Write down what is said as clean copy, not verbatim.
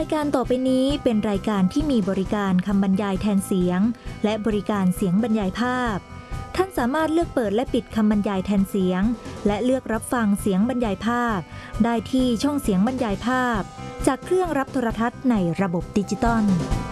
ายการต่อไปนี้เป็นรายการที่มีบริการคำบรรยายแทนเสียงและบริการเสียงบรรยายภาพท่านสามารถเลือกเปิดและปิดคำบรรยายแทนเสียงและเลือกรับฟังเสียงบรรยายภาพได้ที่ช่องเสียงบรรยายภาพจากเครื่องรับโทรทัศน์ในระบบดิจิตอล